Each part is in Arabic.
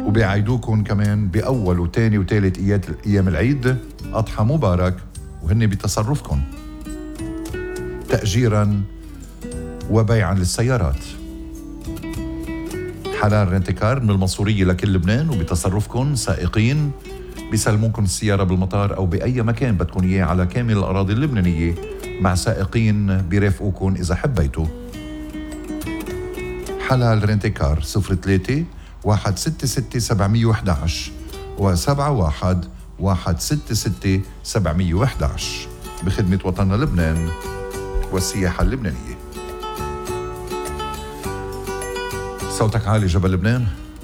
وبيعيدوكم كمان بأول وتاني وتالت أيام العيد أضحى مبارك، وهن بتصرفكم تأجيراً وبيعاً للسيارات. حلال رنتكار من المنصورية لكل لبنان، وبتصرفكم سائقين بيسلموكم السيارة بالمطار أو بأي مكان بدكم إياه على كامل الأراضي اللبنانية، مع سائقين بيرافقوكم إذا حبيتوا. حلال رنتكار 03 166 711 و71 166 711 بخدمة وطننا لبنان والسياحة اللبنانية. صوتك عالي جبل لبنان.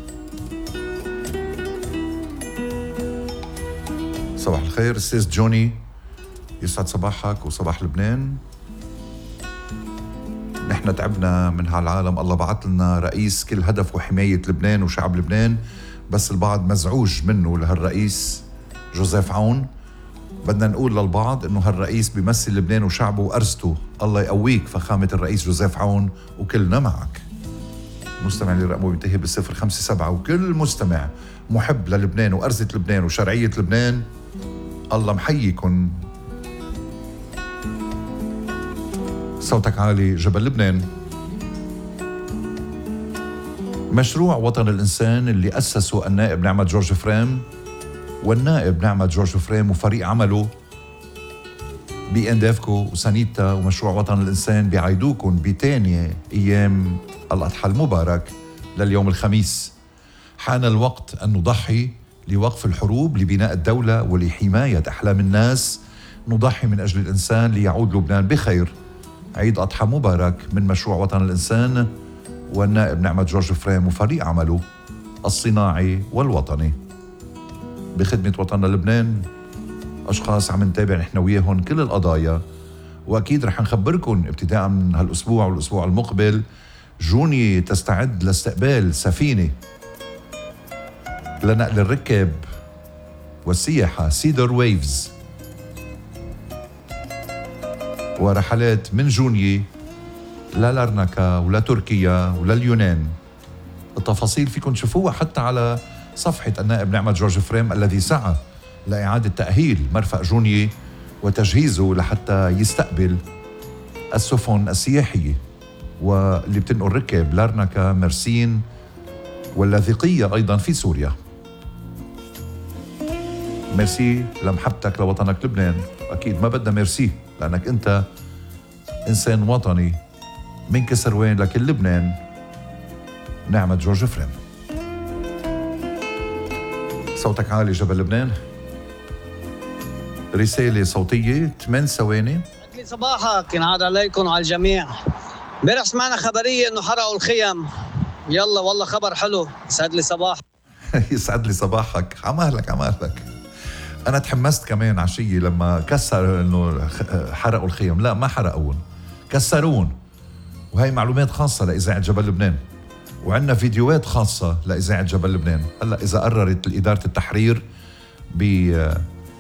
صباح الخير أستاذ جوني، يسعد صباحك وصباح لبنان. نحن تعبنا من هالعالم، الله بعث لنا رئيس كل هدفه حماية لبنان وشعب لبنان، بس البعض مزعوج منه لهالرئيس جوزيف عون. بدنا نقول للبعض انه هالرئيس بيمثل لبنان وشعبه وأرزته. الله يقويك فخامة الرئيس جوزيف عون، وكلنا معك. مستمع اللي رقمه بينتهي ب057، وكل مستمع محب للبنان وأرزة لبنان وشرعية لبنان، الله محييكن. صوتك عالي جبل لبنان. مشروع وطن الإنسان اللي أسسه النائب نعمت جورج فريم والنائب نعمت جورج فريم وفريق عمله بإندافكو وسانيتا ومشروع وطن الإنسان بيعيدوكم بتاني أيام الأضحى المبارك لليوم الخميس. حان الوقت أن نضحي لوقف الحروب، لبناء الدولة ولحماية أحلام الناس. نضحي من أجل الإنسان ليعود لبنان بخير. عيد أضحى مبارك من مشروع وطن الإنسان والنائب نعمت جورج فريم وفريق عمله الصناعي والوطني بخدمة وطننا لبنان. أشخاص عم نتابع نحن وياهم كل القضايا، وأكيد رح نخبركم ابتداء من هالأسبوع والأسبوع المقبل. جوني تستعد لاستقبال سفينة لنقل الركاب والسياحة سيدر ويفز، ورحلات من جوني للارنكا ولا تركيا ولا اليونان. التفاصيل فيكم تشوفوها حتى على صفحة النائب نعمت جورج فريم الذي سعى لإعادة تأهيل مرفأ جوني وتجهيزه لحتى يستقبل السفن السياحية واللي بتنقل ركاب لارنكا، مرسين واللاذقية أيضا في سوريا. ميرسي لمحبتك لوطنك لبنان. أكيد ما بدنا ميرسي لأنك أنت إنسان وطني من كسروان لكل لبنان. نعمت جورج فريم. صوتك عالي جبل لبنان. رسالة صوتية 8 ثواني. صباحك ينعاد عليكم وعلى الجميع. امبارح سمعنا خبرية انه حرقوا الخيم. يلا والله خبر حلو، يسعد لي صباح. يسعد لي صباحك. عمالك انا تحمست كمان عشية لما كسر انه حرقوا الخيم. لا ما حرقون، كسرون. وهي معلومات خاصة لإذاعة جبل لبنان، وعندنا فيديوهات خاصة لإذاعة جبل لبنان. هلا إذا قررت إدارة التحرير بجبل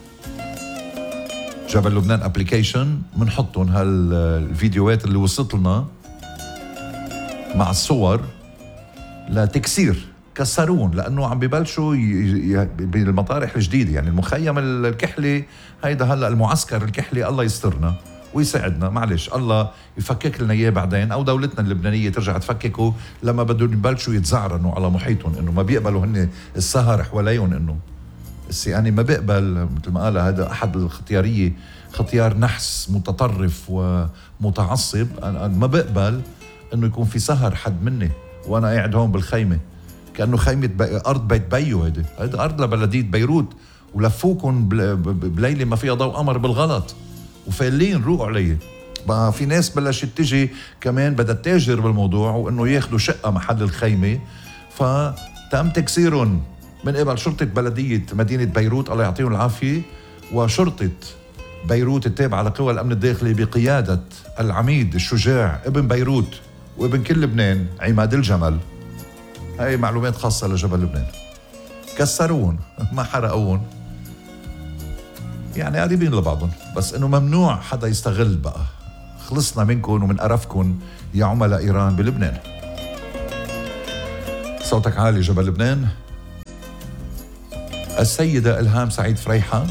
لبنان ابليكيشن منحطهم هالفيديوهات اللي وصلت لنا مع الصور لتكسير. كسرون لأنه عم ببلشوا بالمطارح الجديدة، يعني المخيم الكحلي هيدا هلا المعسكر الكحلي. الله يسترنا ويساعدنا، معلش الله يفكك لنا اياه بعدين، او دولتنا اللبنانيه ترجع تفككه لما بدهم يبلشوا يتزعرنوا على محيطهم، انه ما بيقبلوا هن السهر حواليهم. انه السياني ما بيقبل مثل ما قال هذا احد الختياريه، ختيار نحس متطرف ومتعصب. أنا ما بقبل انه يكون في سهر حد مني وانا قاعد هون بالخيمه، كانه خيمه ارض بيت بيو. هيدا ارض لبلديه بيروت، ولفوكم بليله ما فيها ضوء قمر بالغلط وفالين روقوا علي. بقى في ناس بلشت تجي كمان بدها تاجر بالموضوع، وانه ياخذوا شقه محل الخيمه، فتم تكسيرهم من قبل شرطه بلديه مدينه بيروت الله يعطيهم العافيه، وشرطه بيروت التابعه لقوى الامن الداخلي بقياده العميد الشجاع ابن بيروت وابن كل لبنان عماد الجمل. هاي معلومات خاصه لجبل لبنان. كسرون ما حرقون، يعني قريبين لبعضهم، بس انه ممنوع حدا يستغل. بقى خلصنا منكم ومن قرفكم يا عملاء ايران بلبنان. صوتك عالي جبل لبنان. السيدة إلهام سعيد فريحة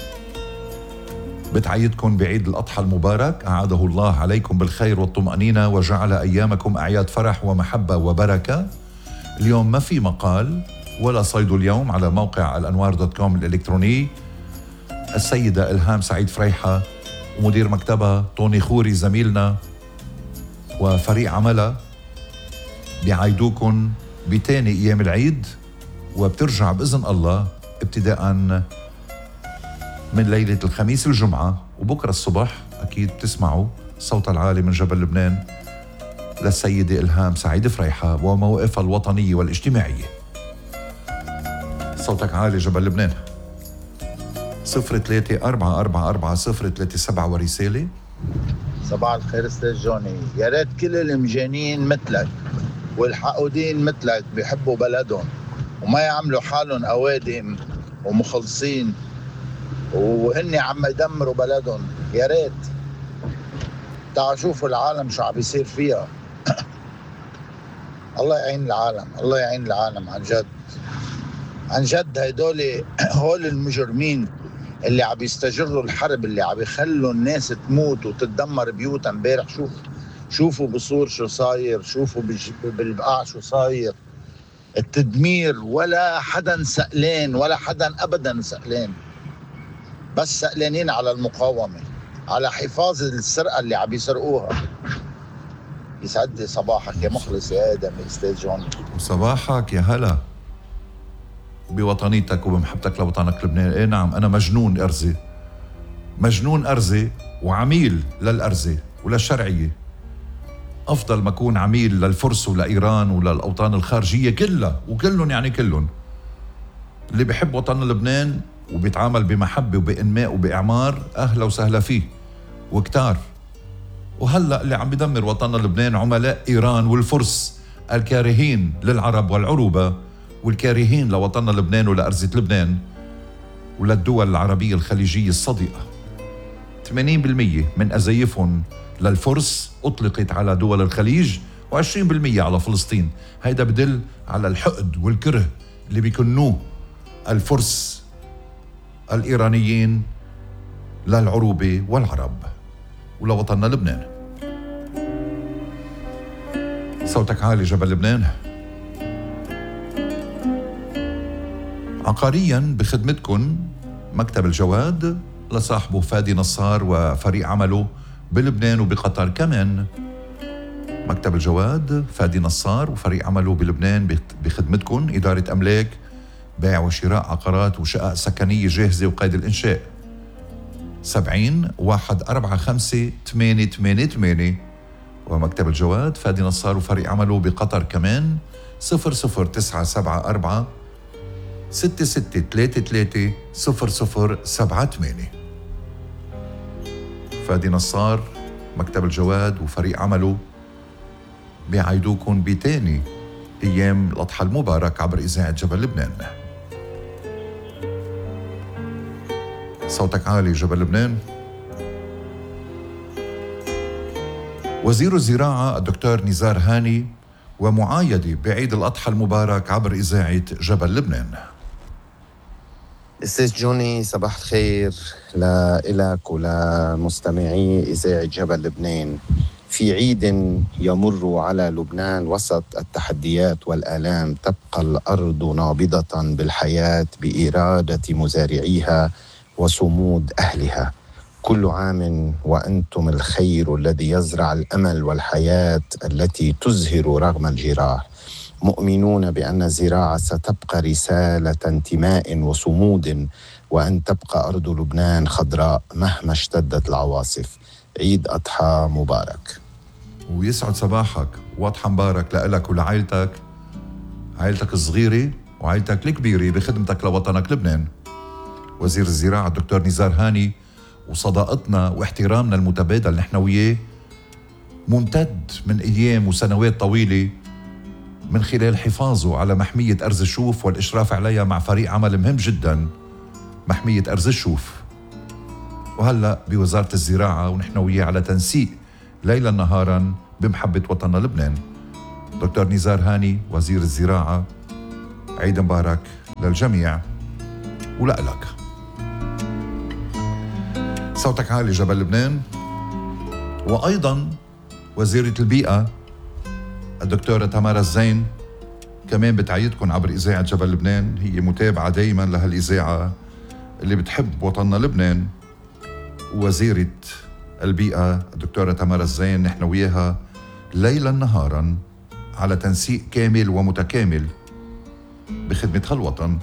بتعيدكم بعيد الأضحى المبارك، أعاده الله عليكم بالخير والطمأنينة وجعل أيامكم أعياد فرح ومحبة وبركة. اليوم ما في مقال ولا صيد اليوم على موقع الأنوار.com الإلكتروني. السيدة إلهام سعيد فريحة ومدير مكتبها طوني خوري زميلنا وفريق عملها بيعيدوكم بتاني أيام العيد، وبترجع بإذن الله ابتداء من ليلة الخميس الجمعة، وبكرة الصبح أكيد بتسمعوا صوت العالي من جبل لبنان للسيدة إلهام سعيد فريحة ومواقفها الوطنية والاجتماعية. صوتك عالي جبل لبنان. 03-444-037 ورسالة. صباح الخير استاذ جوني، يا ريت كل المجانين مثلك والحقودين مثلك بيحبوا بلدهم وما يعملوا حالهم اوادم ومخلصين وهن عم يدمروا بلدهم. يا ريت تعالوا شوفوا العالم شو عم بيصير فيها. الله يعين العالم، الله يعين العالم عن جد عن جد. هول المجرمين اللي عم يستجروا الحرب، اللي عم يخلوا الناس تموت وتتدمر بيوتها. امبارح شوفوا بصور شو صاير، شوفوا بالبقاع شو صاير، التدمير. ولا حدا سألان، ولا حدا أبدا سألان، بس سألانين على المقاومة، على حفاظ السرقة اللي عم يسرقوها. يسعد لي صباحك يا مخلص يا آدم يا أستاذ جون. صباحك يا هلا بوطنيتك وبمحبتك لوطنك لبنان. ايه نعم، انا مجنون ارزي، مجنون ارزي وعميل للارزه وللشرعيه. افضل ما اكون عميل للفرس ولايران وللاوطان الخارجيه كلها، وكلهم يعني كلهم. اللي بيحب وطن لبنان وبيتعامل بمحبه وبانماء وباعمار اهلا وسهلا فيه وكتار. وهلا اللي عم بدمر وطن لبنان عملاء ايران والفرس الكارهين للعرب والعروبه والكارهين لوطننا لبنان ولأرزة لبنان وللدول العربية الخليجية الصديقة. 80% من أزايفهم للفرس أطلقت على دول الخليج، و20% على فلسطين. هيدا بدل على الحقد والكره اللي بيكنوه الفرس الإيرانيين للعروبة والعرب ولوطننا لبنان. صوتك عالي جبل لبنان. عقاريا بخدمتكم مكتب الجواد لصاحبه فادي نصار وفريق عمله بلبنان وبقطر كمان. مكتب الجواد فادي نصار وفريق عمله بلبنان بخدمتكم. إدارة أملاك، بيع وشراء عقارات وشقق سكنية جاهزة وقيد الإنشاء. 70-145-888. ومكتب الجواد فادي نصار وفريق عمله بقطر كمان. 00974 6633-0078. فادي نصار مكتب الجواد وفريق عمله بيعيدوكم بتاني أيام الأضحى المبارك عبر إذاعة جبل لبنان. صوتك عالي جبل لبنان. وزير الزراعة الدكتور نزار هاني ومعايدة بعيد الأضحى المبارك عبر إذاعة جبل لبنان. أستاذ جوني صباح الخير لإلك ولمستمعي إذاعة جبل لبنان. في عيد يمر على لبنان وسط التحديات والآلام، تبقى الأرض نابضة بالحياة بإرادة مزارعيها وصمود أهلها. كل عام وأنتم الخير الذي يزرع الأمل والحياة التي تزهر رغم الجراح. مؤمنون بأن الزراعة ستبقى رسالة انتماء وصمود، وأن تبقى أرض لبنان خضراء مهما اشتدت العواصف. عيد أضحى مبارك. ويسعد صباحك وأضحى مبارك لإلك ولعائلتك، عائلتك الصغيرة وعائلتك الكبيرة بخدمتك لوطنك لبنان. وزير الزراعة الدكتور نزار هاني، وصداقتنا واحترامنا المتبادل نحن وياه ممتد من أيام وسنوات طويلة، من خلال حفاظه على محمية أرز الشوف والإشراف عليها مع فريق عمل مهم جدا، محمية أرز الشوف. وهلأ بوزارة الزراعة ونحن وياه على تنسيق ليلا نهارا بمحبة وطننا لبنان. دكتور نزار هاني وزير الزراعة، عيد مبارك للجميع. ولك. صوتك عالي جبل لبنان. وأيضا وزيرة البيئة الدكتورة تمارا الزين كمان بتعيدكم عبر إذاعة جبل لبنان. هي متابعة دايما لهالإذاعة اللي بتحب وطننا لبنان. وزيرة البيئة الدكتورة تمارا الزين نحن وياها ليلا نهارا على تنسيق كامل ومتكامل بخدمة هالوطن.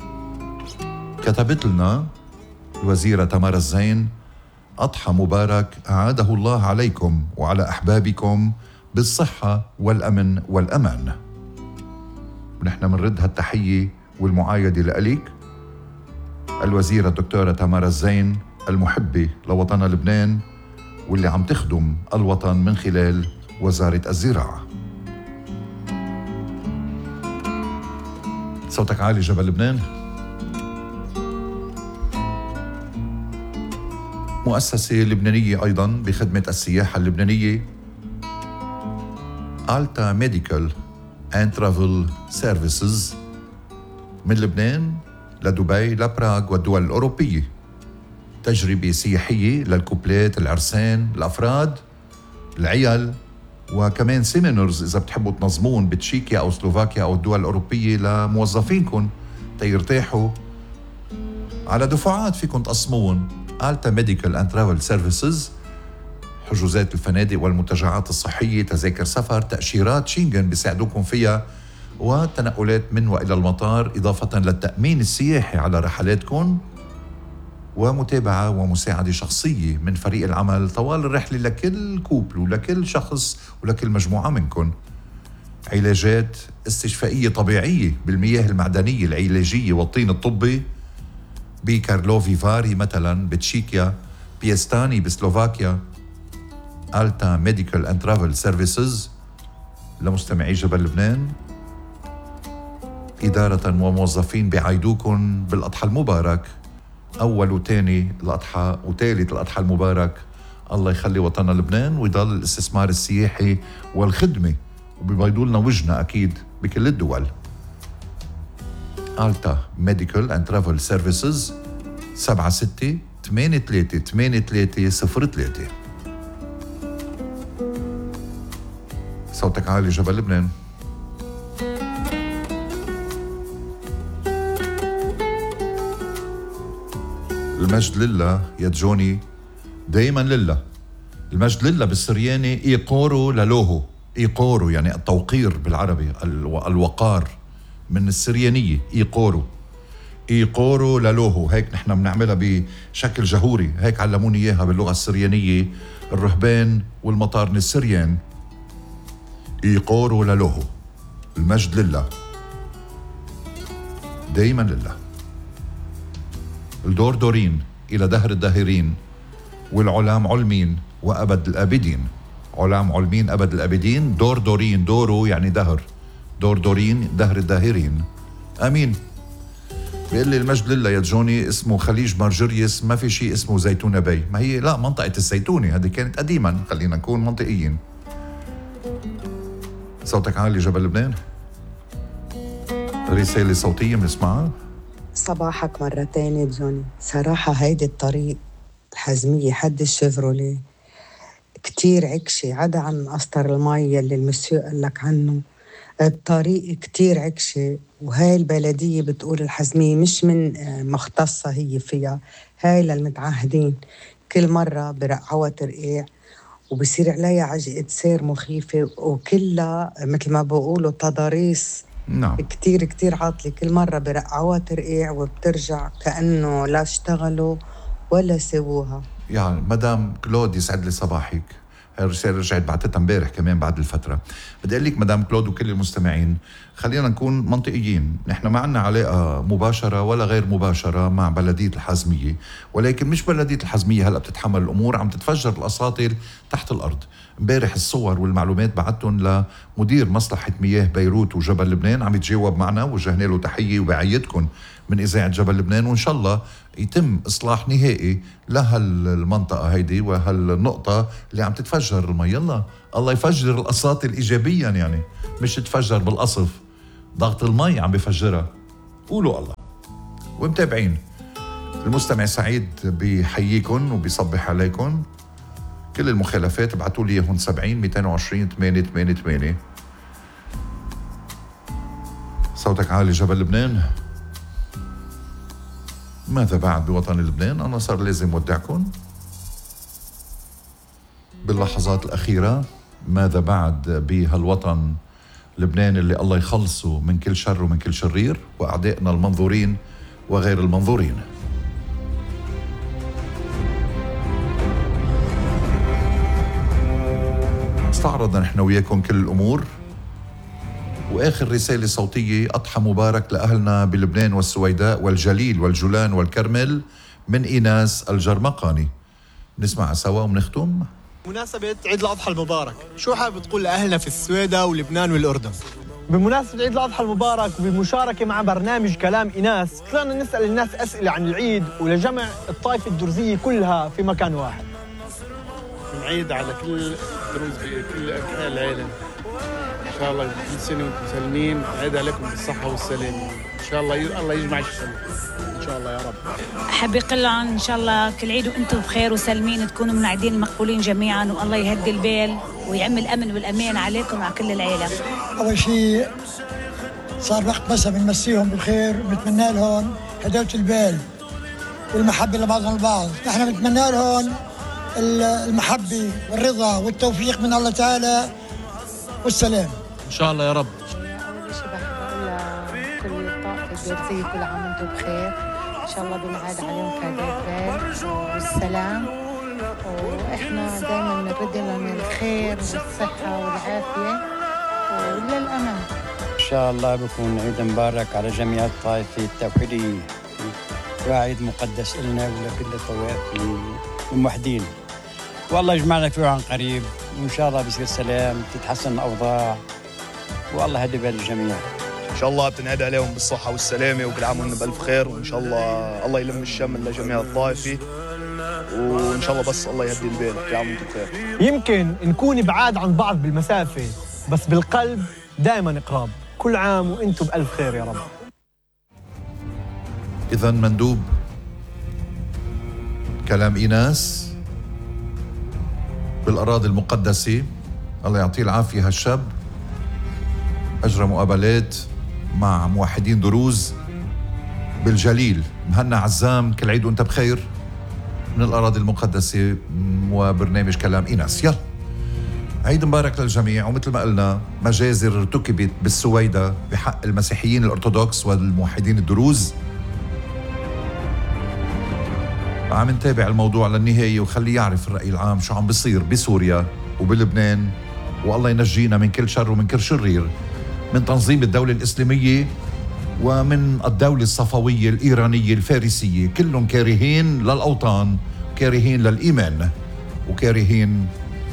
كتبت لنا الوزيرة تمارا الزين: أضحى مبارك أعاده الله عليكم وعلى أحبابكم بالصحة والأمن والأمان. ونحن منرد هالتحية والمعايدة لأليك الوزيرة الدكتورة تمارا الزين المحبة لوطننا لبنان واللي عم تخدم الوطن من خلال وزارة الزراعة. صوتك عالي جبل لبنان. مؤسسة لبنانية أيضاً بخدمة السياحة اللبنانية، ألتا ميديكال أند ترافل سيرفيسز، من لبنان لدبي لبراغ والدول الأوروبية. تجربة سياحية للكوبلات، العرسان، الأفراد، العيال، وكمان سيمينرز إذا بتحبوا تنظمون بتشيكيا أو سلوفاكيا أو الدول الأوروبية لموظفينكم تيرتاحوا على دفعات فيكم تقسمون. ألتا ميديكال أند ترافل سيرفيسز، حجوزات الفنادق والمنتجعات الصحية، تذاكر سفر، تأشيرات شينغن بيساعدوكم فيها، وتنقلات من وإلى المطار، إضافة للتأمين السياحي على رحلاتكم، ومتابعة ومساعدة شخصية من فريق العمل طوال الرحلة لكل كوبل ولكل شخص ولكل مجموعة منكم. علاجات استشفائية طبيعية بالمياه المعدنية العلاجية والطين الطبي بكارلوفي فاري مثلا بتشيكيا، بيستاني بسلوفاكيا. ألتا ميديكال أند ترافل سيرفيسز لمستمعي جبل لبنان، إدارة وموظفين بيعيدوكم بالأضحى المبارك، أول وثاني الأضحى وثالث الأضحى المبارك. الله يخلي وطننا لبنان ويضل الاستثمار السياحي والخدمة وبيبيضوا لنا وجهنا أكيد بكل الدول. ألتا ميديكال أند ترافل سيرفيسز 76-83-8303. صوتك عالي جبل لبنان. المجد لله يا جوني، دايما لله. المجد لله بالسرياني إيقورو للوهو. إيقورو يعني التوقير بالعربي، الوقار من السريانية. إيقورو للوهو، هيك نحن بنعملها بشكل جهوري، هيك علموني إياها باللغة السريانية الرهبان والمطارن السريان. إيقورو للوهو، المجد لله، دايما لله. الدور دورين إلى دهر الداهرين، والعلام علمين وأبد الآبدين. علام علمين أبد الآبدين، دور دورين، دورو يعني دهر، دور دورين دهر الداهرين. آمين. بيقول لي المجد لله يا جوني اسمه خليج مارجريس، ما في شيء اسمه زيتونة بي. ما هي لا، منطقة الزيتونة هذه كانت قديما، خلينا نكون منطقيين. صوتك عالي جبل لبنان. رسالة صوتية بنسمعها. صباحك مرة تانية جوني. صراحة هيدي الطريق الحزمية حد الشيفروليه كتير عكشة، عدا عن قسطر المي اللي المسيو قال لك عنه. الطريق كتير عكشة، وهاي البلدية بتقول الحزمية مش من مختصة هي فيها، هاي للمتعهدين. كل مرة برقعوها ترقيع وبصير عليها عجقة سير مخيفة، وكلها مثل ما بقولوا تضاريس. نعم. كتير عاطلة، كل مرة برقعوها ترقيع وبترجع كأنه لا اشتغلوا ولا سووها. يعني مدام كلود يسعد لي صباحك. هاي الرسالة رجعت بعتتها امبارح كمان بعد الفترة. بدي أقول لك مدام كلود وكل المستمعين، خلينا نكون منطقيين. نحن ما عنا علاقة مباشرة ولا غير مباشرة مع بلدية الحزمية، ولكن مش بلدية الحزمية هلأ بتتحمل الأمور، عم تتفجر الأساطيل تحت الأرض. امبارح الصور والمعلومات بعتهم لمدير مصلحة مياه بيروت وجبل لبنان، عم يتجاوب معنا، وجهنا له تحية وبعيدكم من إذاعة جبل لبنان، وإن شاء الله يتم إصلاح نهائي لهالمنطقة هيدي وهالنقطة اللي عم تتفجر المي. يلا الله يفجر الأساطيل إيجابيا، يعني مش تتفجر بالقصف، ضغط المي عم بيفجرها. قولوا الله. ومتابعين. المستمع سعيد بيحييكم وبيصبح عليكم. كل المخالفات ابعتوا لي هون 70 220 888. صوتك عالي جبل لبنان. ماذا بعد بوطن لبنان؟ أنا صار لازم ودعكم باللحظات الأخيرة. ماذا بعد بهالوطن لبنان اللي الله يخلصه من كل شر ومن كل شرير وأعدائنا المنظورين وغير المنظورين. استعرضنا نحن وياكم كل الأمور، وآخر رسالة صوتية أضحى مبارك لأهلنا بلبنان والسويداء والجليل والجولان والكرمل من إيناس الجرمقاني. نسمع سوا ونختم. بمناسبة عيد الأضحى المبارك، شو حابب تقول لأهلنا في السويداء ولبنان والأردن؟ بمناسبة عيد الأضحى المبارك وبالمشاركة مع برنامج كلام إيناس، طلعنا نسأل الناس أسئلة عن العيد ولجمع الطائفة الدرزية كلها في مكان واحد. نعيد على كل الدروز بكل العائلة إن شاء الله كل سنة وأنتم سالمين. عيد عليكم بالصحة والسلامة إن شاء الله. الله يجمع السنة إن شاء الله يا رب. أحب أقول إن شاء الله كل عيد وأنتم بخير وسالمين، تكونوا من عيدين المقبولين جميعا، والله يهدي البال ويعمل الأمن والأمان عليكم وعلى كل العائلة. أول شيء صار وقت بس بنمسيهم بالخير وبنتمنى لهم هداوة البال والمحبة لبعضهم البعض. نحن بنتمنى لهم المحبة والرضا والتوفيق من الله تعالى والسلام إن شاء الله يا رب. أول شيء بحب أقول لكل الطائفة الدرزية كل عام وأنتم بخير، إن شاء الله بنعاد عليهم كهداية والسلام، وإحنا دائما بنرد لهم الخير والصحة والعافية وللأمان. إن شاء الله بكون عيد مبارك على جميع الطائفة التوحيدية، وعيد مقدس إلنا ولكل الطوائف الموحدين، والله يجمعنا فيه عن قريب، وإن شاء الله بيصير سلام، تتحسن الأوضاع، والله يهدي بال الجميع. إن شاء الله بتنعاد عليهم بالصحة والسلامة وكل عام وهم بألف خير، وإن شاء الله يلم الشمل لجميع الطائفة، وإن شاء الله بس الله يهدي البال. كل عام وأنتم بخير. يمكن نكون بعاد عن بعض بالمسافة بس بالقلب دائما قراب. كل عام وأنتم بألف خير يا رب. إذا مندوب كلام إيناس بالأراضي المقدسة، الله يعطيه العافية هالشاب، أجرى مقابلات مع موحدين دروز بالجليل. مهنا عزام، كل عيد وانت بخير من الأراضي المقدسة وبرنامج كلام إيناس. يلا عيد مبارك للجميع. ومثل ما قلنا مجازر ارتكبت بالسويداء بحق المسيحيين الأرثوذكس والموحدين الدروز. عم نتابع الموضوع للنهاية وخليه يعرف الرأي العام شو عم بيصير بسوريا وبلبنان، والله ينجينا من كل شر ومن كل شرير، من تنظيم الدولة الإسلامية ومن الدولة الصفوية الإيرانية الفارسية. كلهم كارهين للأوطان، كارهين للإيمان، وكارهين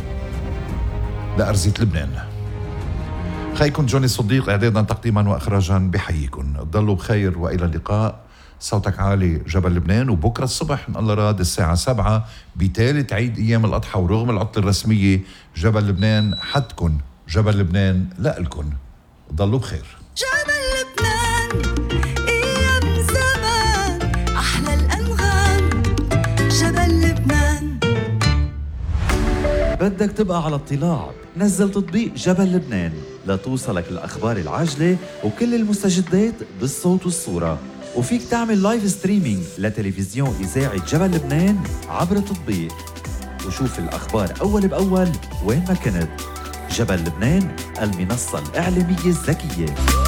لأرزة لبنان. خيكم جوني صديق إعدادا تقديما وإخراجا بحييكم. ضلوا بخير وإلى اللقاء. صوتك عالي جبل لبنان. وبكرة الصبح إن الله راد الساعة 7 بثالث عيد أيام الأضحى ورغم العطلة الرسمية جبل لبنان حدكن. جبل لبنان لألكن. ضلوا بخير. جبل لبنان أيام زمان أحلى الأنغام. جبل لبنان. بدك تبقى على اطلاع، نزل تطبيق جبل لبنان لتوصلك الأخبار العاجلة وكل المستجدات بالصوت والصورة، وفيك تعمل لايف ستريمينج لتلفزيون إذاعة جبل لبنان عبر التطبيق، وشوف الأخبار أول بأول وين ما كنت. جبل لبنان، المنصة الإعلامية الذكية.